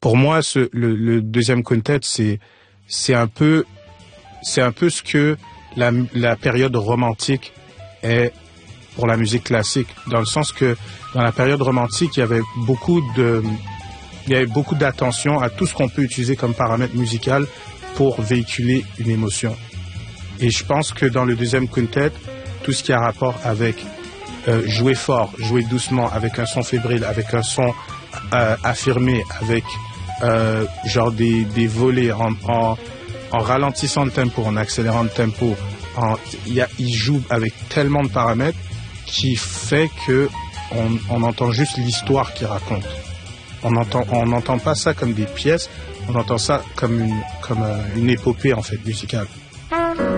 pour moi, le deuxième quintet, c'est un peu ce que la période romantique est pour la musique classique, dans le sens que dans la période romantique, il y avait beaucoup d'attention à tout ce qu'on peut utiliser comme paramètre musical pour véhiculer une émotion. Et je pense que dans le deuxième quintet, tout ce qui a rapport avec jouer fort, jouer doucement, avec un son fébrile, avec un son affirmé, avec genre des volets en ralentissant le tempo, en accélérant le tempo, il joue avec tellement de paramètres qui fait que on entend juste l'histoire qu'il raconte. On n'entend pas ça comme des pièces, on entend ça comme une épopée en fait musicale.